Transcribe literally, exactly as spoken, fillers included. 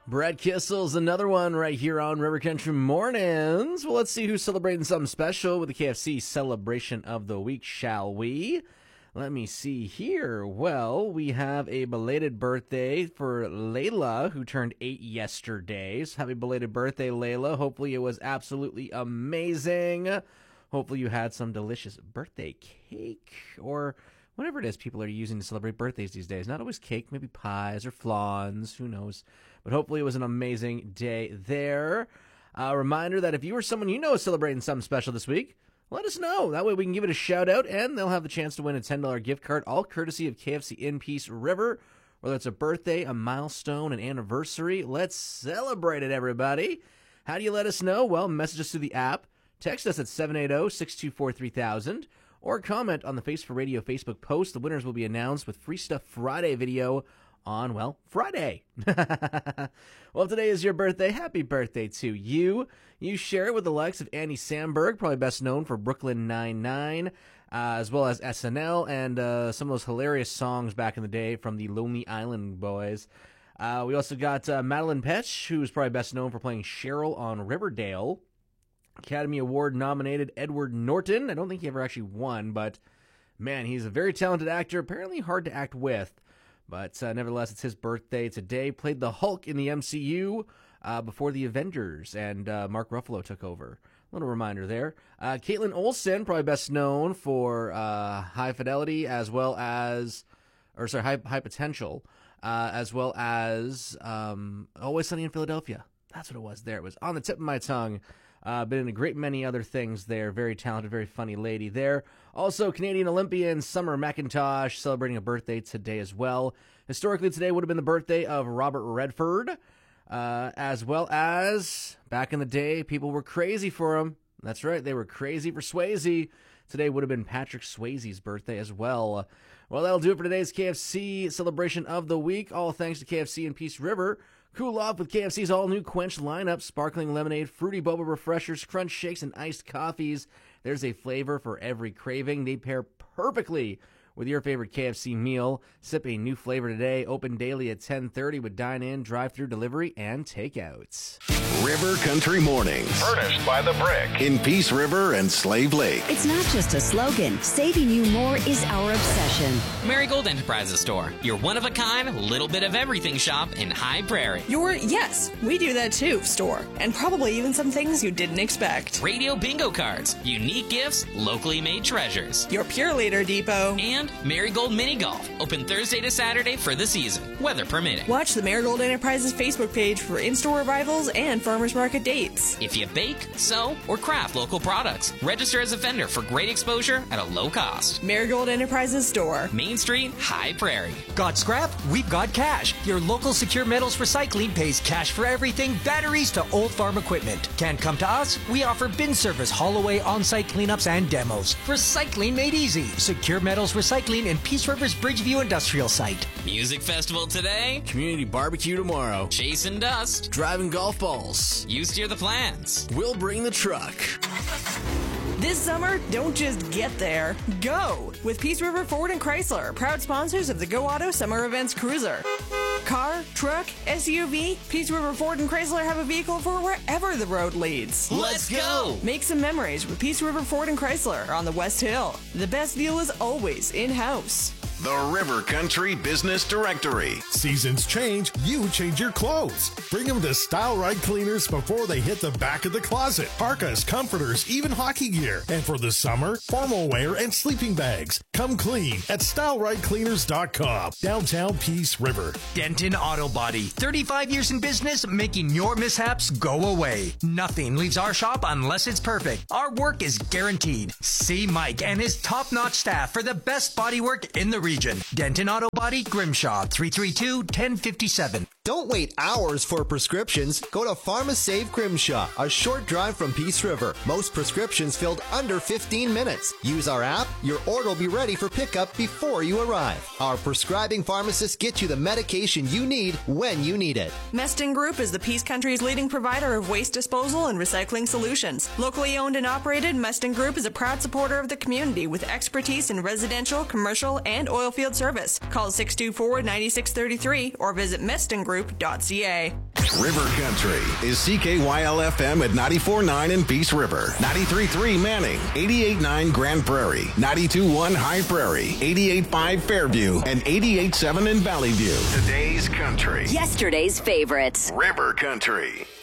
Brad Kissel's another one right here on River Country Mornings. Well, let's see who's celebrating something special with the K F C Celebration of the Week, shall we? Let me see here. Well, we have a belated birthday for Layla, who turned eight yesterday. So happy belated birthday, Layla. Hopefully it was absolutely amazing. Hopefully you had some delicious birthday cake or whatever it is people are using to celebrate birthdays these days. Not always cake, maybe pies or flans, who knows. But hopefully it was an amazing day there. A uh, reminder that if you or someone you know is celebrating something special this week, let us know. That way we can give it a shout out and they'll have the chance to win a ten dollars gift card, all courtesy of K F C in Peace River. Whether it's a birthday, a milestone, an anniversary, let's celebrate it, everybody. How do you let us know? Well, message us through the app, text us at seven eight zero, six two four, three thousand, or comment on the Face for Radio Facebook post. The winners will be announced with Free Stuff Friday video on, well, Friday. Well, today is your birthday. Happy birthday to you. You share it with the likes of Andy Samberg, probably best known for Brooklyn Nine-Nine, uh, as well as S N L and uh, some of those hilarious songs back in the day from the Lonely Island Boys. Uh, we also got uh, Madeline Petch, who's probably best known for playing Cheryl on Riverdale. Academy Award nominated Edward Norton. I don't think he ever actually won, but man, he's a very talented actor, apparently hard to act with. But uh, nevertheless, it's his birthday today. Played the Hulk in the M C U uh, before the Avengers, and uh, Mark Ruffalo took over. A little reminder there. Uh, Caitlin Olsen, probably best known for uh, High Fidelity, as well as, or sorry, High, High Potential, uh, as well as um, Always Sunny in Philadelphia. That's what it was there. It was on the tip of my tongue. Uh, been in a great many other things there. Very talented, very funny lady there. Also, Canadian Olympian Summer McIntosh celebrating a birthday today as well. Historically, today would have been the birthday of Robert Redford, uh, as well as, back in the day, people were crazy for him. That's right, they were crazy for Swayze. Today would have been Patrick Swayze's birthday as well. Well, that'll do it for today's K F C Celebration of the Week. All thanks to K F C and Peace River. Cool off with K F C's all-new Quench lineup, sparkling lemonade, fruity boba refreshers, crunch shakes, and iced coffees. There's a flavor for every craving. They pair perfectly with your favorite K F C meal. Sip a new flavor today. Open daily at ten thirty with dine-in, drive-through delivery, and takeouts. River Country Mornings. Furnished by The Brick. In Peace River and Slave Lake. It's not just a slogan. Saving you more is our obsession. Marigold Enterprises Store. Your one-of-a-kind, little bit of everything shop in High Prairie. Your, yes, we do that too, store. And probably even some things you didn't expect. Radio bingo cards. Unique gifts. Locally made treasures. Your Pure Leader Depot. And Marigold Mini Golf. Open Thursday to Saturday for the season. Weather permitting. Watch the Marigold Enterprises Facebook page for in-store arrivals and farmers market dates. If you bake, sew, or craft local products, register as a vendor for great exposure at a low cost. Marigold Enterprises Store. Main Street, High Prairie. Got scrap? We've got cash. Your local Secure Metals Recycling pays cash for everything, batteries to old farm equipment. Can't come to us? We offer bin service, haul away, on-site cleanups, and demos. Recycling made easy. Secure Metals Recycling in Peace River's Bridgeview Industrial Site. Music festival today. Community barbecue tomorrow. Chasing dust. Driving golf balls. You steer the plans. We'll bring the truck. This summer, don't just get there. Go! With Peace River Ford and Chrysler, proud sponsors of the Go Auto Summer Events Cruiser. Car, truck, S U V, Peace River Ford and Chrysler have a vehicle for wherever the road leads. Let's go! Make some memories with Peace River Ford and Chrysler on the West Hill. The best deal is always in-house. The River Country Business Directory. Seasons change, you change your clothes. Bring them to Style Right Cleaners before they hit the back of the closet. Parkas, comforters, even hockey gear. And for the summer, formal wear and sleeping bags. Come clean at style right cleaners dot com. Downtown Peace River. Denton Auto Body. thirty-five years in business, making your mishaps go away. Nothing leaves our shop unless it's perfect. Our work is guaranteed. See Mike and his top-notch staff for the best bodywork in the region. Denton Auto Body, Grimshaw, three three two, one zero five seven. Don't wait hours for prescriptions. Go to PharmaSave Grimshaw, a short drive from Peace River. Most prescriptions filled under fifteen minutes. Use our app. Your order will be ready for pickup before you arrive. Our prescribing pharmacists get you the medication you need when you need it. Meston Group is the Peace Country's leading provider of waste disposal and recycling solutions. Locally owned and operated, Meston Group is a proud supporter of the community with expertise in residential, commercial, and oil field service. Call six two four, nine six three three or visit meston group dot c a. River Country is C K Y L F M at ninety-four point nine in Peace River, ninety-three point three Manning, eighty-eight point nine Grand Prairie, ninety-two point one High Prairie, eighty-eight point five Fairview, and eighty-eight point seven in Valley View. Today's country. Yesterday's favorites. River Country.